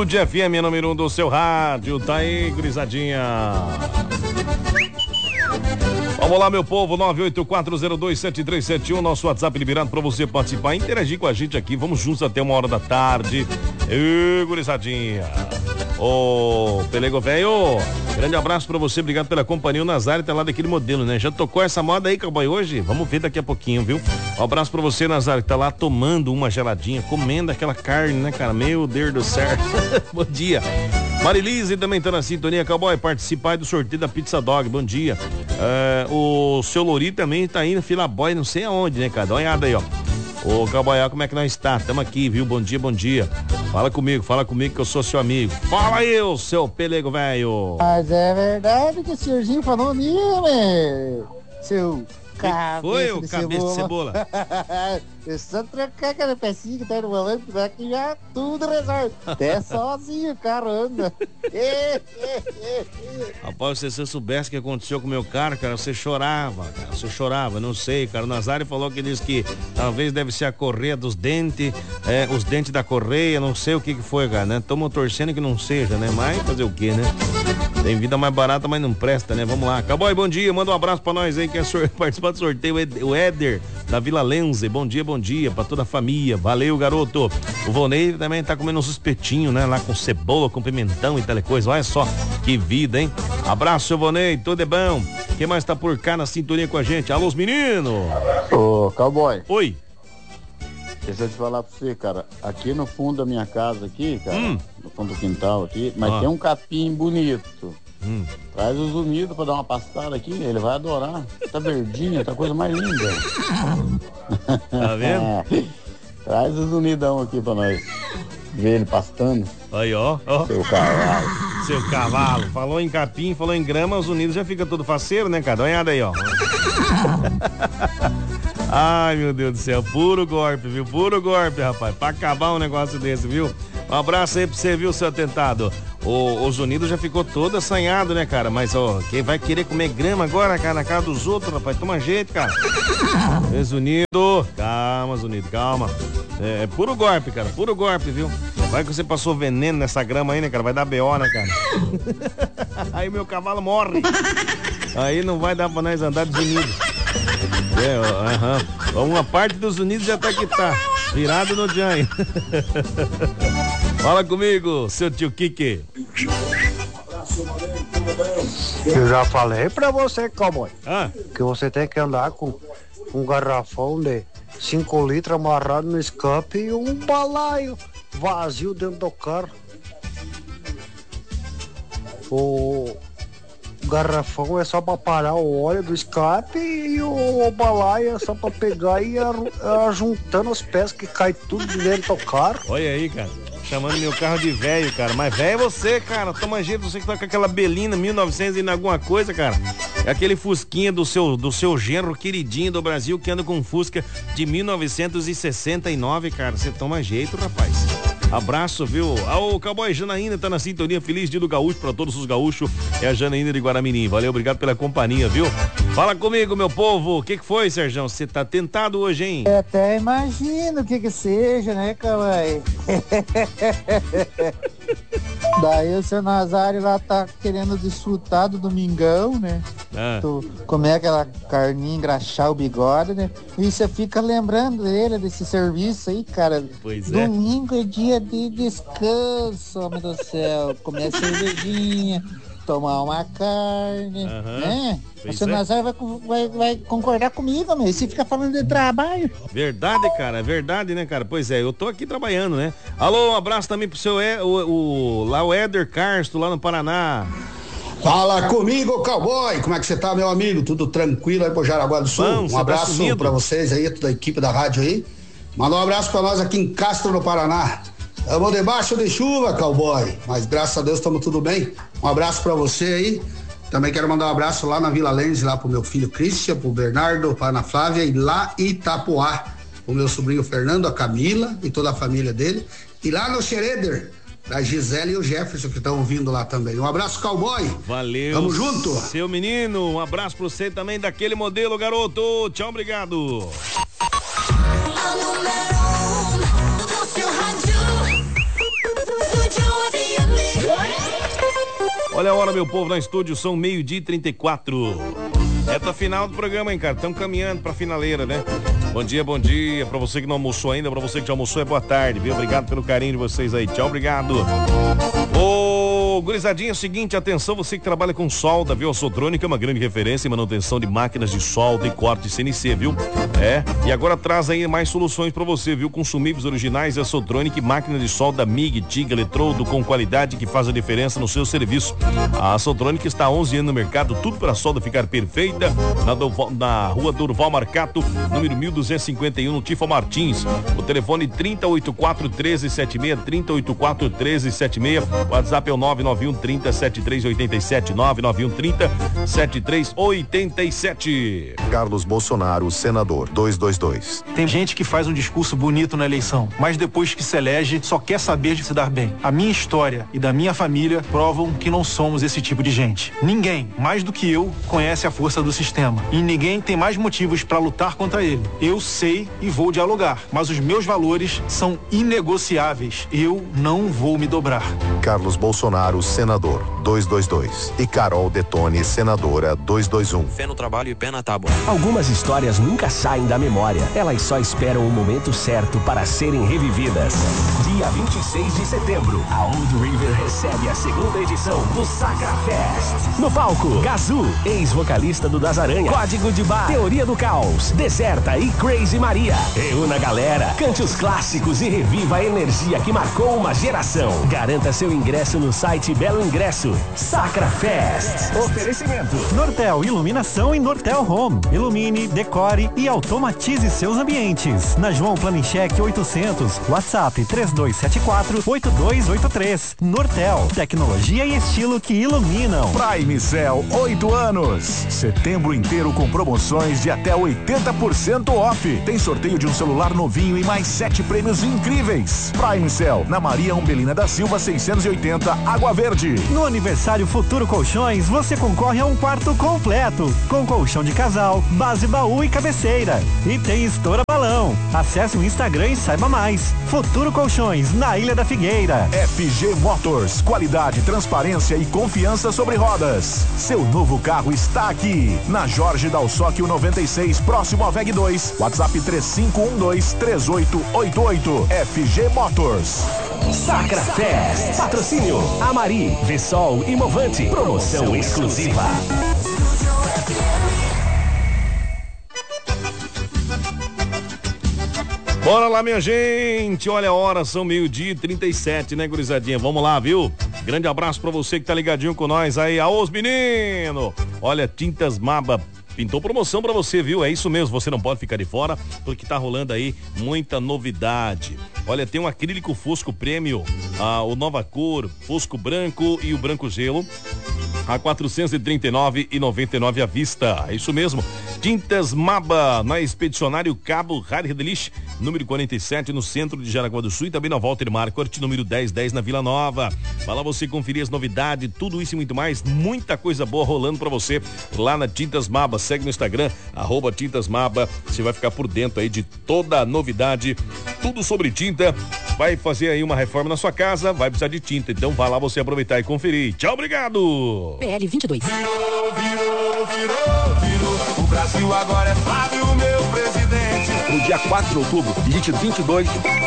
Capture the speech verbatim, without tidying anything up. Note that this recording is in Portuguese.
Atitude F M, número um do seu rádio. Tá aí, gurizadinha. Vamos lá, meu povo, nove oito quatro zero dois sete três sete um, nosso WhatsApp liberado para você participar, interagir com a gente aqui. Vamos juntos até uma hora da tarde. Ê, gurizadinha. Ô, Pelego velho, grande abraço pra você, obrigado pela companhia. O Nazário tá lá daquele modelo, né? Já tocou essa moda aí, cowboy, hoje? Vamos ver daqui a pouquinho, viu? Um abraço pra você, Nazário, que tá lá tomando uma geladinha, comendo aquela carne, né, cara? Meu Deus do céu. Bom dia. Marilise também tá na sintonia, cowboy, participa aí do sorteio da Pizza Dog, bom dia. É, o seu Lori também tá indo fila boy, não sei aonde, né, cara? Dá uma olhada aí, ó. Ô, cowboy, como é que nós está? Tamo aqui, viu? Bom dia, bom dia. Fala comigo, fala comigo que eu sou seu amigo. Fala aí, ô, seu pelego velho. Mas é verdade que o senhorzinho falou nisso, meu. Seu cabeça foi, ô, de cabeça de cebola? É só trocar aquela pecinha que tá no volante, que já tudo resolve. Até sozinho o carro anda. Rapaz, se você soubesse o que aconteceu com o meu carro, cara, você chorava, cara, você chorava, não sei, cara. O Nazário falou que diz que talvez deve ser a correia dos dentes, é, os dentes da correia, não sei o que que foi, cara, né? Tamo torcendo que não seja, né? Mas fazer o que, né? Tem vida mais barata, mas não presta, né? Vamos lá. Cowboy, bom dia, manda um abraço pra nós aí, que é participar do sorteio, o Éder, da Vila Lenze. Bom dia, bom dia pra toda a família. Valeu, garoto. O Vonei também tá comendo uns espetinhos, né? Lá com cebola, com pimentão e tal coisa. Olha só que vida, hein? Abraço, seu Vonei, tudo é bom. Quem mais tá por cá na sintonia com a gente? Alô, os meninos. Ô, cowboy. Oi. Deixa eu te falar pra você, cara. Aqui no fundo da minha casa aqui, cara, hum. no fundo do quintal aqui, mas ah. tem um capim bonito. Hum. Traz os unidos pra dar uma pastada aqui, ele vai adorar. Tá verdinho, tá coisa mais linda. Tá vendo? Traz os unidão aqui pra nós ver ele pastando. Aí, ó, ó. Seu cavalo. Seu cavalo. Falou em capim, falou em grama, os unidos já fica todo faceiro, né, cara? Dá uma olhada aí, ó. Ai, meu Deus do céu, puro golpe, viu? Puro golpe, rapaz, pra acabar um negócio desse, viu? Um abraço aí pra você, viu, seu atentado. O, os Unidos já ficou todo assanhado, né, cara? Mas, ó, quem vai querer comer grama agora, cara, na casa dos outros, rapaz? Toma jeito, cara. Os Unidos, calma, os Unidos, calma. É, é puro golpe, cara, puro golpe, viu? Vai que você passou veneno nessa grama aí, né, cara? Vai dar B O, né, cara? Aí meu cavalo morre. Aí não vai dar pra nós andar desunidos. É, aham. Uh-huh. Uma parte dos Unidos já tá que tá. Virado no Janho. Fala comigo, seu tio Kiki. Eu já falei pra você, cowboy, ah. que você tem que andar com um garrafão de cinco litros amarrado no escape e um balaio vazio dentro do carro. O garrafão é só pra parar o óleo do escape e o, o balaio é só pra pegar e ir juntando os pés que cai tudo dentro do carro. Olha aí, cara, chamando meu carro de velho, cara, mas velho é você, cara, toma jeito, você que tá com aquela Belina mil e novecentos e alguma coisa, cara, é aquele Fusquinha do seu, do seu genro queridinho do Brasil que anda com um Fusca de mil novecentos e sessenta e nove, cara, você toma jeito, rapaz. Abraço, viu? Ah, o cowboy Janaína tá na sintonia, feliz dia do gaúcho pra todos os gaúchos. É a Janaína de Guaramirim. Valeu, obrigado pela companhia, viu? Fala comigo, meu povo. O que que foi, Serjão? Você tá tentado hoje, hein? Eu até imagino o que que seja, né, cowboy? Daí o seu Nazário lá tá querendo desfrutar do domingão, né? Ah. Tu comer aquela carninha, engraxar o bigode, né? E você fica lembrando dele, desse serviço aí, cara. Pois é. Domingo é dia de descanso, homem do céu. Comer cervejinha, tomar uma carne, uhum. né? O Pois seu é. Nazário vai, vai, vai concordar comigo, meu. Você fica falando de trabalho. Verdade, cara, é verdade, né, cara? Pois é, eu tô aqui trabalhando, né? Alô, um abraço também pro seu, e, o, o, lá o Éder Carsto, lá no Paraná. Fala comigo, cowboy, como é que você tá, meu amigo? Tudo tranquilo aí pro Jaraguá do Sul? Bom, um abraço tá pra vocês aí, toda a equipe da rádio aí. Manda um abraço pra nós aqui em Castro, no Paraná. Estamos debaixo de chuva, cowboy, mas graças a Deus estamos tudo bem. Um abraço pra você aí. Também quero mandar um abraço lá na Vila Lenze, lá pro meu filho Christian, pro Bernardo, pra Ana Flávia e lá em Itapoá, o meu sobrinho Fernando, a Camila e toda a família dele. E lá no Xereder, da Gisele e o Jefferson que estão vindo lá também. Um abraço, cowboy. Valeu. Tamo junto. Seu menino, um abraço pra você também daquele modelo, garoto. Tchau, obrigado. A número um do seu rádio. Olha a hora, meu povo, na estúdio, são meio-dia e trinta e quatro. Reta final do programa, hein, cara? Estamos caminhando pra finaleira, né? Bom dia, bom dia. Pra você que não almoçou ainda, pra você que já almoçou, é boa tarde, viu? Obrigado pelo carinho de vocês aí. Tchau, obrigado. Ô, gurizadinha, é o seguinte, atenção, você que trabalha com solda, viu? A Sotronic é uma grande referência em manutenção de máquinas de solda e corte C N C, viu? É, e agora traz aí mais soluções pra você, viu? Consumíveis originais, a Sotronic, máquina de solda M I G, T I G, eletrodo com qualidade que faz a diferença no seu serviço. A Sotronic está há onze anos no mercado, tudo para a solda ficar perfeita, na, Durval, na rua Durval Marcato, número mil duzentos e cinquenta e um, no Tifa Martins. O telefone trinta, oitenta e quatro, treze, setenta e seis, trinta, oitenta e quatro, treze, setenta e seis. O WhatsApp é o nove nove um, trinta, setenta e três oitenta e sete, nove nove um, trinta, setenta e três oitenta e sete. Carlos Bolsonaro, senador, duzentos e vinte e dois. Tem gente que faz um discurso bonito na eleição, mas depois que se elege, só quer saber de se dar bem. A minha história e da minha família provam que não somos esse tipo de gente. Ninguém, mais do que eu, conhece a força do sistema. E ninguém tem mais motivos para lutar contra ele. Eu sei e vou dialogar, mas os meus valores são inegociáveis. Eu não vou me dobrar. Carlos Bolsonaro, senador, duzentos e vinte e dois. E Carol Detone, senadora, duzentos e vinte e um. Fé no trabalho e pé na tábua. Algumas histórias nunca saem da memória. Elas só esperam o momento certo para serem revividas. Dia vinte e seis de setembro, a Old River recebe a segunda edição do Sacra Fest. No palco, Gazu, ex-vocalista do Das Aranha, Código de Bar, Teoria do Caos, Deserta e Crazy Maria. Reúna a galera, cante os clássicos e reviva a energia que marcou uma geração. Garanta seu ingresso no site Belo Ingresso. Sacra Fest. Oferecimento Nortel Iluminação e Nortel Home. Ilumine, decore e automatize seus ambientes. Na João Planencheck oitocentos, WhatsApp três dois sete quatro, oito dois oito três. Nortel, tecnologia e estilo que iluminam. Prime Cell, oito anos. Setembro inteiro com promoções de até oitenta por cento off. Tem sorteio de um celular novinho e mais sete prêmios incríveis. Prime Cell, na Maria Umbelina da Silva seiscentos e oitenta, Água Verde. No aniversário Futuro Colchões, você concorre a um quarto completo, com colchão de casal, base baú e cabeceira. E tem estoura balão. Acesse o Instagram e saiba mais. Futuro Colchões, na Ilha da Figueira. F G Motors, qualidade, transparência e confiança sobre rodas. Seu novo carro está aqui, na Jorge Dalsóquio noventa e seis, próximo a V E G dois. WhatsApp três cinco um dois, três oito oito oito. F G Motors. Sacra Fest. Patrocínio Amari, Vessol e Movante. Promoção exclusiva. Bora lá, minha gente. Olha a hora, são meio-dia e trinta e sete, né, gurizadinha? Vamos lá, viu? Grande abraço pra você que tá ligadinho com nós aí. Aô, menino! Olha, Tintas Maba pintou promoção pra você, viu? É isso mesmo, você não pode ficar de fora, porque tá rolando aí muita novidade. Olha, tem um acrílico fosco prêmio, ah, o Nova Cor, fosco branco e o branco gelo, a quatrocentos e trinta e nove reais e noventa e nove centavos à vista. É isso mesmo. Tintas Maba, na Expedicionário Cabo Hardelich, número quarenta e sete, no centro de Jaraguá do Sul, e também na Walter Marquardt, número dez dez, na Vila Nova. Vai lá você conferir as novidades, tudo isso e muito mais, muita coisa boa rolando pra você lá na Tintas Maba. Segue no Instagram, arroba Tintas Maba, você vai ficar por dentro aí de toda a novidade, tudo sobre tinta. Vai fazer aí uma reforma na sua casa, vai precisar de tinta, então vai lá você aproveitar e conferir. Tchau, obrigado! P L vinte e dois. Virou, virou, virou, virou. O Brasil agora é Flávio, meu presidente. No dia quatro de outubro, digite vinte e dois.